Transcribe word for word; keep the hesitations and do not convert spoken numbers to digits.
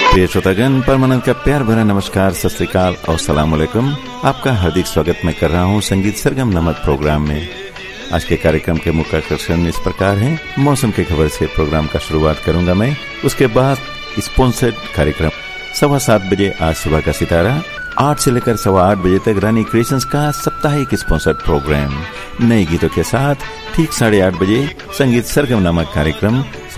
प्रिय श्रोतागण, परमानंद का प्यार भरा नमस्कार, सत श्री अकाल और सलाम अलैकुम। आपका हार्दिक स्वागत मैं कर रहा हूँ संगीत सरगम नामक प्रोग्राम में। आज के कार्यक्रम के मुख्य आकर्षण इस प्रकार हैं। मौसम की खबर से प्रोग्राम का शुरुआत करूंगा मैं, उसके बाद स्पॉन्सर्ड कार्यक्रम सवा सात बजे आज सुबह का सितारा, आठ से लेकर सवा आठ बजे तक रानी क्रिएशंस का साप्ताहिक स्पॉन्सर्ड प्रोग्राम नए गीतों के साथ ठीक साढ़े आठ बजे संगीत सरगम नामक कार्यक्रम,